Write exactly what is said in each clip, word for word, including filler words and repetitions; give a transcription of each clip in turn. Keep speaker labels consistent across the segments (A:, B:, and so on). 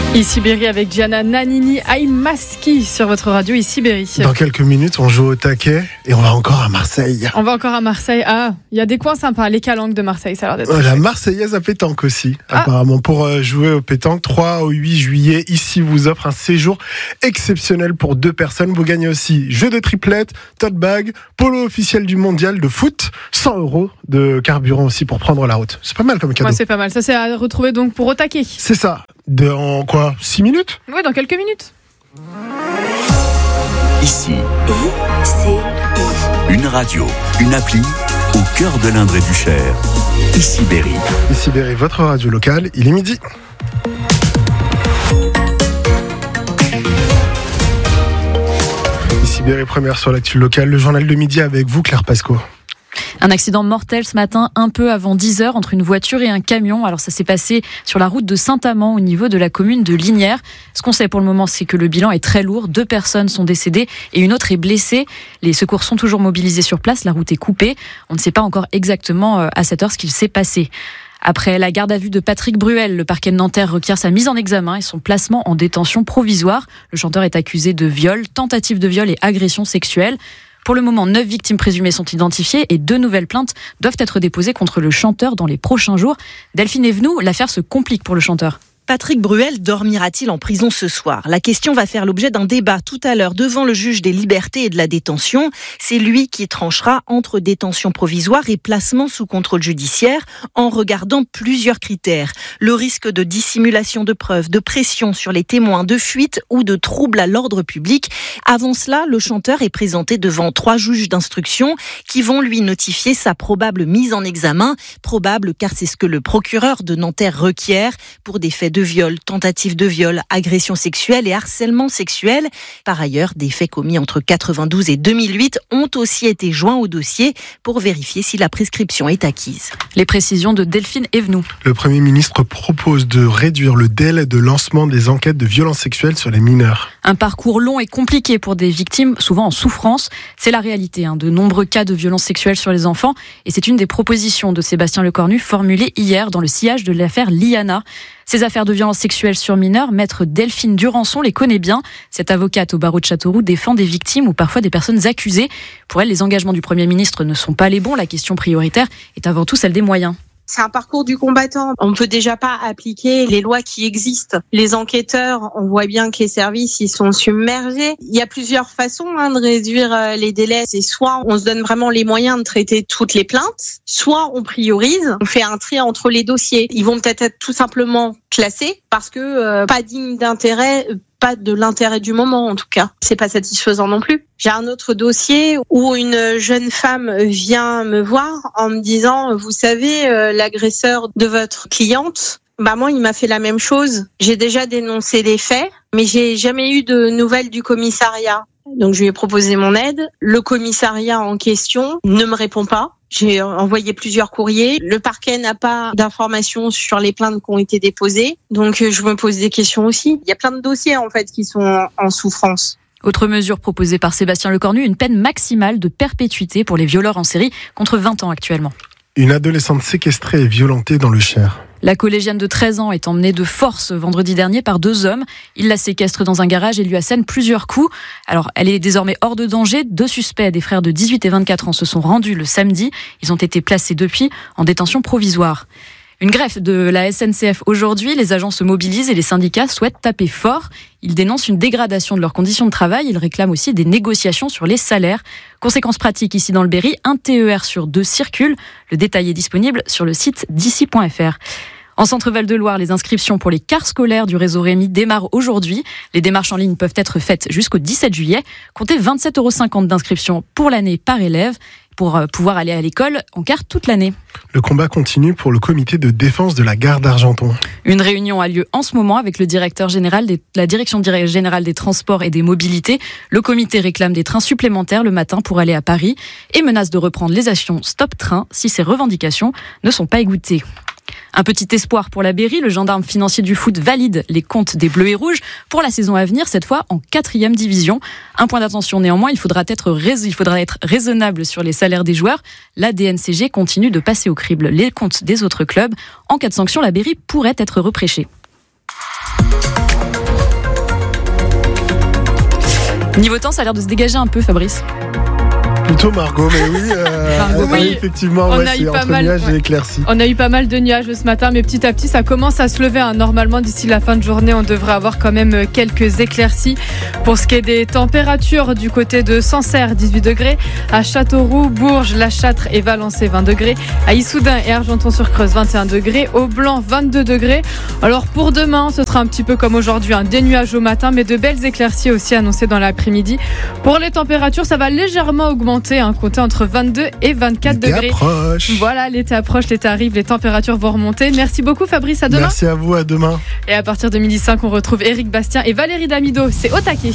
A: Ici Berry avec Gianna Nannini, I'm Maski sur votre radio Ici Berry.
B: Dans quelques minutes, on joue au taquet et on va encore à Marseille.
A: On va encore à Marseille. Ah, il y a des coins sympas, les calanques de Marseille, ça a l'air d'être.
B: Oh, la Marseillaise à pétanque aussi, ah. apparemment. Pour euh, jouer au pétanque, trois au huit juillet, ici vous offre un séjour exceptionnel pour deux personnes. Vous gagnez aussi jeu de triplette, tote bag, polo officiel du mondial de foot, cent euros de carburant aussi pour prendre la route. C'est pas mal comme cadeau.
A: Ouais, c'est pas mal. Ça, c'est à retrouver donc pour au taquet.
B: C'est ça. Dans quoi ? six minutes ?
A: Oui, dans quelques minutes.
C: Ici, une radio, une appli au cœur de l'Indre et du Cher. Ici Berry.
B: Ici Berry, votre radio locale, il est midi. Ici Berry, première sur l'actu locale, le journal de midi avec vous, Claire Pasco.
D: Un accident mortel ce matin, un peu avant dix heures, entre une voiture et un camion. Alors ça s'est passé sur la route de Saint-Amand, au niveau de la commune de Lignières. Ce qu'on sait pour le moment, c'est que le bilan est très lourd. Deux personnes sont décédées et une autre est blessée. Les secours sont toujours mobilisés sur place. La route est coupée. On ne sait pas encore exactement à cette heure ce qu'il s'est passé. Après la garde à vue de Patrick Bruel, le parquet de Nanterre requiert sa mise en examen et son placement en détention provisoire. Le chanteur est accusé de viol, tentative de viol et agression sexuelle. Pour le moment, neuf victimes présumées sont identifiées et deux nouvelles plaintes doivent être déposées contre le chanteur dans les prochains jours. Delphine Evenou, l'affaire se complique pour le chanteur.
E: Patrick Bruel dormira-t-il en prison ce soir ? La question va faire l'objet d'un débat tout à l'heure devant le juge des libertés et de la détention. C'est lui qui tranchera entre détention provisoire et placement sous contrôle judiciaire en regardant plusieurs critères. Le risque de dissimulation de preuves, de pression sur les témoins, de fuite ou de trouble à l'ordre public. Avant cela, le chanteur est présenté devant trois juges d'instruction qui vont lui notifier sa probable mise en examen. Probable car c'est ce que le procureur de Nanterre requiert pour des faits de de viol, tentative de viol, agression sexuelle et harcèlement sexuel. Par ailleurs, des faits commis entre quatre-vingt-douze et deux mille huit ont aussi été joints au dossier pour vérifier si la prescription est acquise.
D: Les précisions de Delphine Evenou.
B: Le Premier ministre propose de réduire le délai de lancement des enquêtes de violences sexuelles sur les mineurs.
D: Un parcours long et compliqué pour des victimes, souvent en souffrance. C'est la réalité hein, de nombreux cas de violences sexuelles sur les enfants. Et c'est une des propositions de Sébastien Lecornu formulée hier dans le sillage de l'affaire Liana. Ces affaires de violences sexuelles sur mineurs, maître Delphine Durançon les connaît bien. Cette avocate au barreau de Châteauroux défend des victimes ou parfois des personnes accusées. Pour elle, les engagements du Premier ministre ne sont pas les bons. La question prioritaire est avant tout celle des moyens.
F: C'est un parcours du combattant. On ne peut déjà pas appliquer les lois qui existent. Les enquêteurs, on voit bien que les services, ils sont submergés. Il y a plusieurs façons hein, de réduire les délais. C'est soit on se donne vraiment les moyens de traiter toutes les plaintes, soit on priorise, on fait un tri entre les dossiers. Ils vont peut-être être tout simplement classés parce que euh, pas digne d'intérêt, pas de l'intérêt du moment en tout cas. C'est pas satisfaisant non plus. J'ai un autre dossier où une jeune femme vient me voir en me disant, vous savez, euh, l'agresseur de votre cliente, bah moi il m'a fait la même chose. J'ai déjà dénoncé les faits, mais j'ai jamais eu de nouvelles du commissariat. Donc je lui ai proposé mon aide. Le commissariat en question ne me répond pas. J'ai envoyé plusieurs courriers. Le parquet n'a pas d'informations sur les plaintes qui ont été déposées. Donc je me pose des questions aussi. Il y a plein de dossiers en fait qui sont en souffrance.
D: Autre mesure proposée par Sébastien Lecornu, une peine maximale de perpétuité pour les violeurs en série, contre vingt ans actuellement.
B: Une adolescente séquestrée et violentée dans le Cher.
D: La collégienne de treize ans est emmenée de force vendredi dernier par deux hommes. Ils la séquestrent dans un garage et lui assènent plusieurs coups. Alors, elle est désormais hors de danger. Deux suspects, des frères de dix-huit et vingt-quatre ans, se sont rendus le samedi. Ils ont été placés depuis en détention provisoire. Une greffe de la S N C F aujourd'hui. Les agents se mobilisent et les syndicats souhaitent taper fort. Ils dénoncent une dégradation de leurs conditions de travail. Ils réclament aussi des négociations sur les salaires. Conséquence pratique ici dans le Berry, un T E R sur deux circule. Le détail est disponible sur le site d'ici point f r. En Centre-Val de Loire, les inscriptions pour les cars scolaires du réseau Rémi démarrent aujourd'hui. Les démarches en ligne peuvent être faites jusqu'au dix-sept juillet. Comptez vingt-sept euros cinquante d'inscription pour l'année par élève pour pouvoir aller à l'école en car toute l'année.
B: Le combat continue pour le comité de défense de la gare d'Argenton.
D: Une réunion a lieu en ce moment avec le directeur général de la direction générale des transports et des mobilités. Le comité réclame des trains supplémentaires le matin pour aller à Paris et menace de reprendre les actions Stop Train si ces revendications ne sont pas écoutées. Un petit espoir pour la Berry, le gendarme financier du foot valide les comptes des Bleus et Rouges pour la saison à venir, cette fois en quatrième division. Un point d'attention néanmoins, il faudra être, rais- il faudra être raisonnable sur les salaires des joueurs. La D N C G continue de passer au crible les comptes des autres clubs. En cas de sanction, la Berry pourrait être repréchée. Niveau temps, ça a l'air de se dégager un peu, Fabrice.
B: Plutôt Margot, mais oui, euh,
A: Margot,
B: oui,
A: oui.
B: effectivement,
A: On
B: ouais,
A: a eu
B: c'est
A: pas
B: entre
A: mal,
B: nuages
A: ouais.
B: et éclaircies.
A: On a eu pas mal de nuages ce matin, mais petit à petit, ça commence à se lever. Hein. Normalement, d'ici la fin de journée, on devrait avoir quand même quelques éclaircies. Pour ce qui est des températures, du côté de Sancerre, dix-huit degrés. À Châteauroux, Bourges, La Châtre et Valençay, vingt degrés. À Issoudun et Argenton-sur-Creuse, vingt et un degrés. Au Blanc, vingt-deux degrés. Alors pour demain, ce sera un petit peu comme aujourd'hui, hein. Des nuages au matin, mais de belles éclaircies aussi annoncées dans l'après-midi. Pour les températures, ça va légèrement augmenter, hein, compter entre vingt-deux et vingt-quatre
B: L'été
A: degrés.
B: approche.
A: Voilà, l'été approche, l'été arrive, les températures vont remonter. Merci beaucoup Fabrice, à demain.
B: Merci à vous, à demain.
A: Et à partir de midi cinq, on retrouve Éric Bastien et Valérie Damido. C'est au taquet.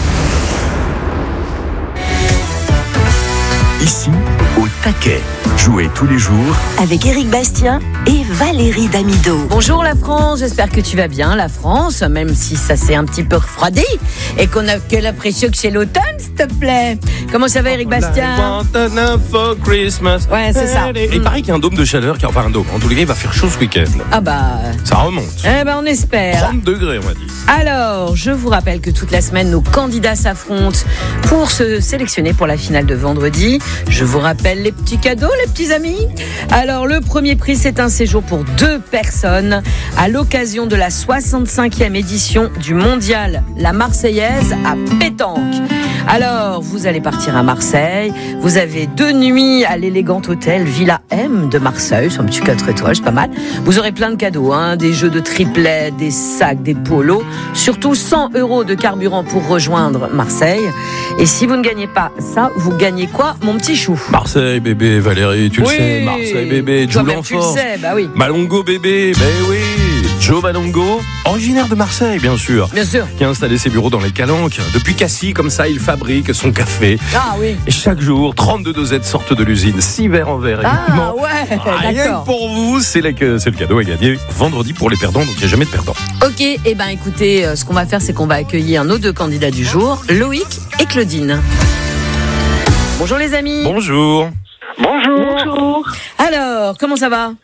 C: Ici, au taquet. Jouez tous les jours
G: avec Éric Bastien et Valérie Damido.
H: Bonjour la France, j'espère que tu vas bien la France, même si ça s'est un petit peu refroidi et qu'on a que l'impression que c'est l'automne, s'il te plaît. Comment ça va Éric Bastien?
I: For Christmas.
H: Ouais, c'est ça.
I: Et il paraît qu'il y a un dôme de chaleur, qui, enfin un dôme, en tous les cas il va faire chaud ce week-end.
H: Ah bah...
I: Ça remonte.
H: Eh ben on espère.
I: trente degrés on m'a dit.
H: Alors, je vous rappelle que toute la semaine, nos candidats s'affrontent pour se sélectionner pour la finale de vendredi. Je vous rappelle les petits cadeaux, les petits amis. Alors, le premier prix, c'est un séjour pour deux personnes à l'occasion de la soixante-cinquième édition du Mondial La Marseillaise à Pétanque. Alors, vous allez partir à Marseille. Vous avez deux nuits à l'élégant hôtel Villa M de Marseille. C'est un petit quatre étoiles, c'est pas mal. Vous aurez plein de cadeaux, hein, des jeux de triplet, des sacs, des polos. Surtout cent euros de carburant pour rejoindre Marseille. Et si vous ne gagnez pas ça, vous gagnez quoi, mon petit chou?
I: Marseille bébé, Valérie, tu
H: oui.
I: le sais. Marseille bébé, Joe
H: Toi-même, tu le
I: Lanfort.
H: sais, bah oui.
I: Malongo bébé, ben oui. Joe Malongo, originaire de Marseille bien sûr.
H: Bien sûr.
I: Qui a installé ses bureaux dans les Calanques. Depuis Cassis, comme ça, il fabrique son café.
H: Ah oui.
I: Et chaque jour, trente-deux dosettes sortent de l'usine. six verres en verre
H: Ah
I: également.
H: ouais,
I: Rien
H: d'accord.
I: que pour vous, c'est le, c'est le cadeau à gagner vendredi pour les perdants, donc il n'y a jamais de perdants.
H: Ok, et eh ben écoutez, euh, ce qu'on va faire, c'est qu'on va accueillir nos deux candidats du jour, Loïc et Claudine. Bonjour les amis.
I: Bonjour.
J: Bonjour. Bonjour.
H: Alors, comment ça va?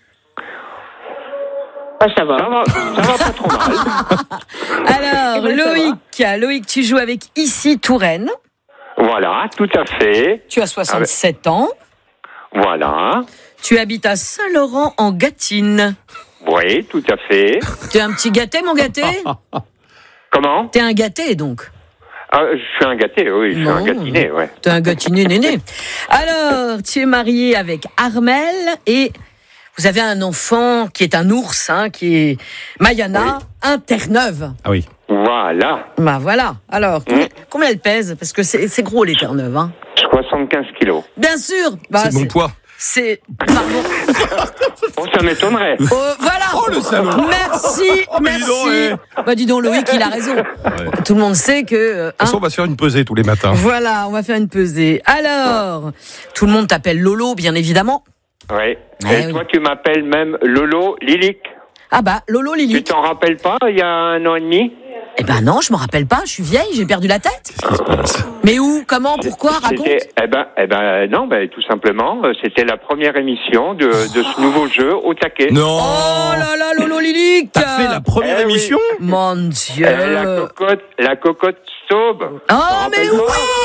J: Ah, ça va. Ça va, ça va pas trop mal.
H: Alors,
J: Eh ben, ça
H: Loïc, Loïc, tu joues avec Ici Touraine.
J: Voilà, tout à fait.
H: Tu as soixante-sept ans.
J: Voilà.
H: Tu habites à Saint-Laurent en Gâtine.
J: Oui, tout à fait.
H: T'es un petit gâté, mon gâté?
J: Comment?
H: T'es un gâté, donc.
J: Ah, je suis un gâté, oui, je suis
H: Non.
J: un gâtiné, ouais.
H: T'es un gâtiné néné. Alors, tu es marié avec Armel et vous avez un enfant qui est un ours, hein, qui est Mayana, un Terre-Neuve.
I: Ah oui.
J: Voilà.
H: Bah voilà. Alors, combien, combien elle pèse? Parce que c'est, c'est gros les Terre-Neuve, hein.
J: soixante-quinze kilos.
H: Bien sûr. Bah,
I: c'est mon poids.
H: C'est. Pardon.
J: Oh, ça m'étonnerait.
H: Oh, voilà.
I: Oh, le salaud.
H: Merci,
I: Oh, mais dis
H: merci.
I: donc, ouais.
H: Bah dis donc, Loïc, il a raison.
I: Ouais.
H: Tout le monde sait que. euh,
I: De toute façon,
H: hein,
I: on va se faire une pesée tous les matins.
H: voilà, on va faire une pesée. Alors, tout le monde t'appelle Lolo, bien évidemment.
J: Oui.
H: Ah,
J: Et
H: oui.
J: toi, tu m'appelles même Lolo Lilic.
H: Ah bah, Lolo
J: Tu
H: Lily.
J: t'en rappelles pas, il y a un an et demi?
H: Eh ben non, je me rappelle pas, je suis vieille, j'ai perdu la tête.
I: Qu'est-ce qui se passe?
H: Mais où, comment, pourquoi, raconte.
J: C'était, eh ben, eh ben, non, ben, tout simplement, euh, c'était la première émission de, de ce nouveau jeu au taquet.
I: Non.
H: Oh là là, Lolo Lily.
I: T'as fait la première
J: Eh oui.
I: émission?
H: Mon Dieu.
J: Euh, la cocotte, la cocotte Staube.
H: Oh, mais oui.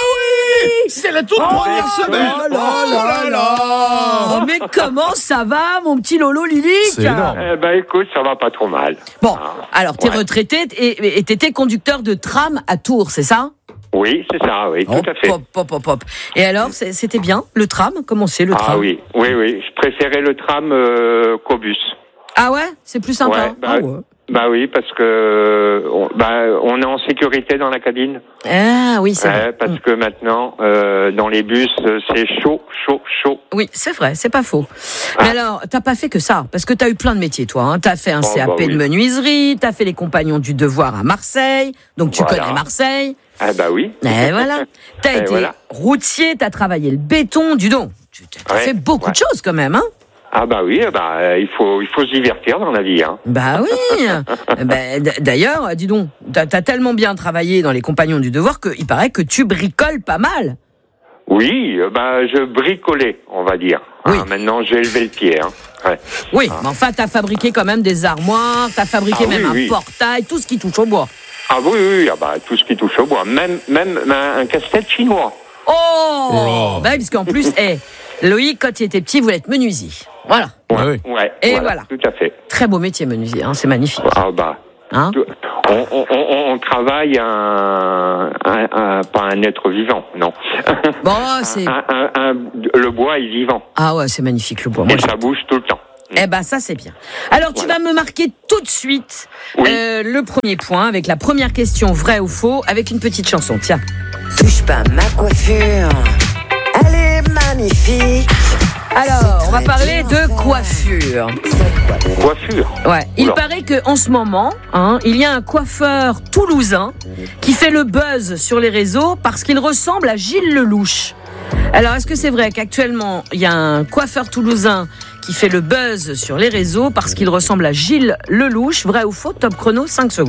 I: C'est la toute première semaine.
H: Oh là là là. Oh, mais comment ça va, mon petit Lolo Lily?
I: C'est énorme.
J: Eh ben, écoute, ça va pas trop mal.
H: Bon,
J: Ah,
H: alors t'es
J: ouais.
H: retraité et et t'étais conducteur de tram à Tours, c'est ça?
J: Oui, c'est ça, oui, tout à fait.
H: Hop, hop, hop, hop. Et alors, c'est- c'était bien, le tram? Comment c'est, le tram?
J: Ah oui, oui, oui. Je préférais le tram euh, qu'au bus.
H: Ah ouais? C'est plus sympa?
J: Ouais, bah,
H: Ah ouais.
J: Bah oui, parce que on, bah, on est en sécurité dans la cabine.
H: Ah oui, c'est
J: Ouais,
H: vrai.
J: parce que maintenant, euh, dans les bus, euh, c'est chaud, chaud, chaud.
H: Oui, c'est vrai, c'est pas faux. Mais alors, t'as pas fait que ça, parce que t'as eu plein de métiers, toi. Hein. T'as fait un
J: Oh,
H: C A P
J: bah
H: de
J: oui.
H: menuiserie, t'as fait les Compagnons du Devoir à Marseille, donc tu
J: Voilà.
H: connais Marseille.
J: Ah bah oui.
H: Et voilà. T'as
J: Et
H: été
J: voilà.
H: routier, t'as travaillé le béton, du don. Tu as
J: Ouais,
H: fait beaucoup
J: ouais.
H: de choses quand même, hein?
J: Ah bah oui, eh bah, euh, il faut, il faut se divertir dans la vie, hein.
H: Bah oui. bah, d- d'ailleurs, dis donc, t'as, t'as tellement bien travaillé dans les Compagnons du Devoir qu'il paraît que tu bricoles pas mal.
J: Oui, euh, bah je bricolais, on va dire.
H: Oui.
J: Hein, maintenant, j'ai élevé le pied, hein. Ouais.
H: Oui, mais enfin, t'as fabriqué quand même des armoires, t'as fabriqué
J: Ah
H: même
J: oui,
H: un
J: oui.
H: portail, tout ce qui touche au bois.
J: Ah oui, oui, ah bah, tout ce qui touche au bois, même, même un, un casse-tête chinois.
H: Oh,
I: Oh.
H: bah, parce qu'en plus, hey, Loïc, quand il était petit, voulait être menuisier. Voilà.
J: Ouais, oui. ouais
H: Et
J: voilà,
H: voilà.
J: Tout à fait.
H: Très beau métier, menuisier, hein, c'est magnifique.
J: Ah bah.
H: Hein
J: on, on, on, on travaille un, un, un, pas un être vivant, non.
H: Bon, c'est.
J: Un, un, un, le bois est vivant.
H: Ah ouais, c'est magnifique le bois. Moi,
J: Et ça bouge tout le temps.
H: Eh ben ça c'est bien. Alors tu
J: Voilà.
H: vas me marquer tout de suite
J: Oui.
H: euh, le premier point avec la première question vrai ou faux avec une petite chanson. Tiens.
G: Touche pas ma coiffure, elle est magnifique.
H: Alors on va parler de coiffure.
J: Coiffure.
H: Ouais. Il
J: Oula.
H: paraît que en ce moment, hein, il y a un coiffeur toulousain qui fait le buzz sur les réseaux parce qu'il ressemble à Gilles Lelouch. Alors est-ce que c'est vrai qu'actuellement il y a un coiffeur toulousain qui fait le buzz sur les réseaux parce qu'il ressemble à Gilles Lelouch? Vrai ou faux? Top chrono, cinq secondes.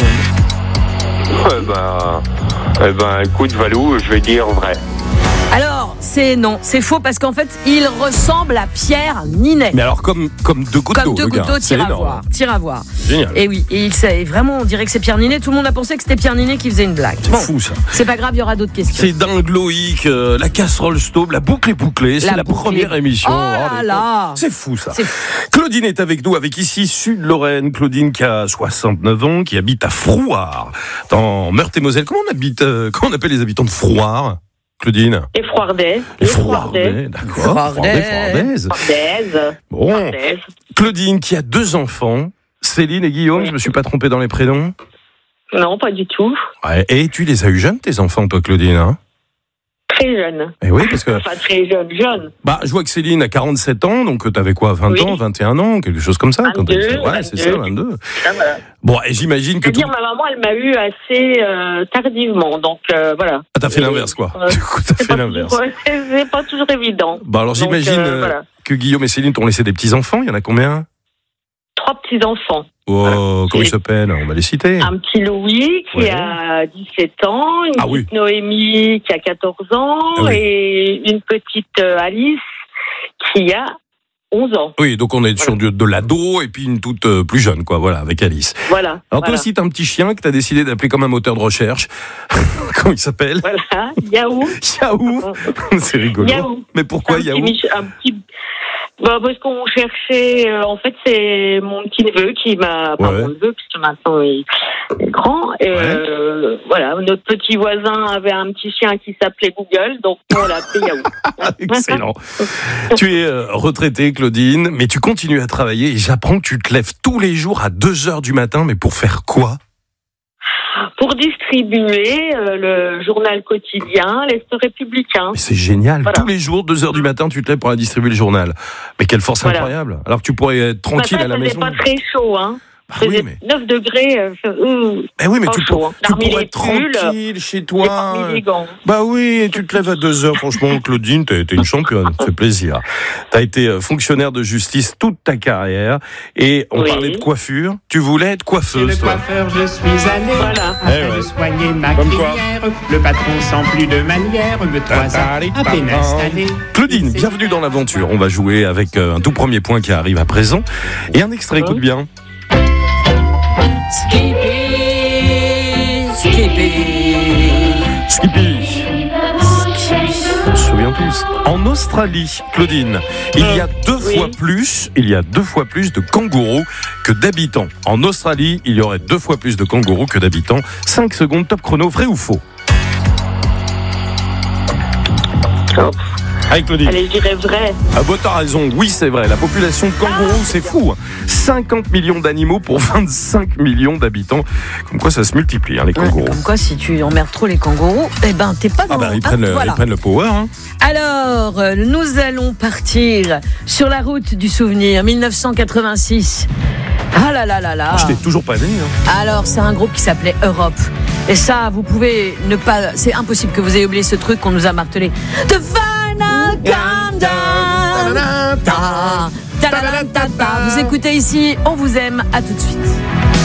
J: Eh ben, eh ben, écoute, Valou, je vais dire vrai.
H: Alors, c'est non, c'est faux parce qu'en fait, il ressemble à Pierre Ninet.
I: Mais alors, comme, comme deux gouttes
H: Comme
I: d'eau,
H: deux
I: le
H: gouttes
I: gars.
H: d'eau,
I: C'est
H: tire à
I: énorme.
H: voir. Tire à voir.
I: Génial.
H: Et oui, et il sait, vraiment, on dirait que c'est Pierre Ninet. Tout le monde a pensé que c'était Pierre Ninet qui faisait une blague.
I: C'est
H: Bon,
I: fou, ça.
H: c'est pas grave, il y aura d'autres questions.
I: C'est dingue, Loïc. euh, la casserole stauve, la boucle est bouclée. C'est
H: La
I: la,
H: boucle
I: première
H: est-
I: émission.
H: Oh là
I: mais
H: là.
I: C'est fou, ça.
H: C'est fou.
I: Claudine est avec nous, avec ici Sud-Lorraine. Claudine qui a soixante-neuf ans, qui habite à Frouard, dans Meurthe-et-Moselle. Comment on habite, euh, comment on appelle les habitants de Frouard, Claudine?
K: Et Frouardais.
I: Les Frouardais, d'accord.
H: Frouardais.
I: Frouardaises.
K: Frouardaise.
I: Bon.
K: Frouardaise.
I: Claudine qui a deux enfants, Céline et Guillaume,
K: Oui.
I: je me suis pas trompé dans les prénoms.
K: Non, pas du tout.
I: Ouais. Et tu les as eu jeunes, tes enfants, toi, Claudine, hein?
K: Très jeune.
I: Eh oui, parce que,
K: Enfin, très jeune, jeune.
I: bah, je vois que Céline a quarante-sept ans, donc t'avais quoi, vingt
K: Oui.
I: ans, vingt et un ans, quelque chose comme ça? quand t'as-
K: vingt-deux,
I: ouais, c'est ça,
K: vingt-deux.
I: vingt-deux.
K: Ah, voilà.
I: Bon, et j'imagine que tout...
K: C'est-à-dire, ma maman, elle m'a eu assez euh, tardivement. Donc, euh, voilà.
I: Ah, t'as fait l'inverse, quoi.
K: Euh,
I: Du coup, t'as
K: C'est
I: fait
K: pas,
I: l'inverse.
K: toujours- c'est pas toujours évident.
I: Bah, alors
K: Donc,
I: j'imagine
K: euh,
I: euh,
K: voilà.
I: que Guillaume et Céline t'ont laissé des petits-enfants, il y en a combien?
K: Trois petits-enfants.
I: Oh,
K: Voilà.
I: comment ils
K: Et-
I: s'appellent? On va les citer.
K: Un petit Louis qui
I: Ouais.
K: a dix-sept ans, une
I: Ah oui.
K: petite Noémie qui a quatorze ans
I: Ah oui.
K: et une petite euh, Alice qui a onze ans.
I: Oui, donc on est sur de, de l'ado et puis une toute euh, plus jeune, quoi, voilà, avec Alice.
K: Voilà.
I: Alors
K: voilà.
I: toi aussi, t'as un petit chien que t'as décidé d'appeler comme un moteur de recherche. Comment il s'appelle?
K: Voilà, Yahoo.
I: Yahoo. C'est rigolo.
K: Yahoo.
I: Mais pourquoi
K: un petit
I: Yahoo?
K: Mich- un petit... Bah, parce qu'on cherchait, euh, en fait, c'est mon petit neveu qui m'a, pas
I: Ouais.
K: mon neveu, puisque maintenant il est grand. Et, euh, voilà, notre petit voisin avait un petit chien qui s'appelait Google, donc on l'a appelé Yahoo.
I: Excellent. Tu es euh, retraitée, Claudine, mais tu continues à travailler et j'apprends que tu te lèves tous les jours à deux heures du matin, mais pour faire quoi?
K: Pour distribuer euh, le journal quotidien, l'Est républicain.
I: Mais c'est génial.
K: Voilà.
I: Tous les jours, deux heures du matin, tu te lèves pour aller distribuer le journal. Mais quelle force
K: Voilà.
I: incroyable. Alors que tu pourrais être tranquille
K: Ce
I: à la
K: matin, il
I: maison.
K: faisait pas très chaud, hein.
I: Bah
K: Il faisait
I: oui, mais...
K: neuf degrés. Euh, euh,
I: Eh oui, mais
K: pas
I: tu,
K: chaud,
I: pour-
K: hein.
I: tu
K: Parmi
I: pourrais
K: les
I: être
K: pulls,
I: tranquille chez
K: j'ai
I: toi.
K: parmi les gants.
I: Bah oui, et tu te lèves à deux heures. Franchement, Claudine, t'es, t'es une championne. Ça fait plaisir. T'as été euh, fonctionnaire de justice toute ta carrière. Et on
K: Oui.
I: parlait de coiffure. Tu voulais être
L: Chez le
I: coiffeuse, toi.
L: coiffeur, je suis allé.
K: Voilà.
L: Afin
I: Eh ouais.
L: de soigner ma
I: Comme quoi.
L: crinière. Le patron sans plus de manière me toisa à peine installé.
I: Claudine, bienvenue dans l'aventure. On va jouer avec euh, un tout premier point qui arrive à présent. Et un extrait, écoute bien.
H: Skippy, Skippy.
I: Skippy. On se souvient tous. En Australie, Claudine, il y a deux
K: Oui.
I: fois plus, il y a deux fois plus de kangourous que d'habitants. En Australie, il y aurait deux fois plus de kangourous que d'habitants. cinq secondes, top chrono, vrai ou faux?
K: Oh.
I: Allez, Claudine.
K: Allez, je dirais vrai.
I: Ah bah t'as raison, oui c'est vrai, la population de kangourous c'est fou, cinquante millions d'animaux pour vingt-cinq millions d'habitants, comme quoi ça se multiplie hein, les
H: Ouais,
I: kangourous.
H: comme quoi, si tu emmerdes trop les kangourous, eh ben, t'es pas dans...
I: Ah bah ils
H: hein,
I: prennent, le,
H: voilà.
I: ils prennent le power hein.
H: Alors, euh, nous allons partir sur la route du souvenir, dix-neuf cent quatre-vingt-six. Ah là là là là.
I: Je t'ai toujours pas né hein.
H: Alors, c'est un groupe qui s'appelait Europe. Et ça, vous pouvez ne pas... C'est impossible que vous ayez oublié ce truc qu'on nous a martelé. The Final Countdown. Ta, ta, ta, ta, ta, ta. Vous écoutez ici, on vous aime, à tout de suite.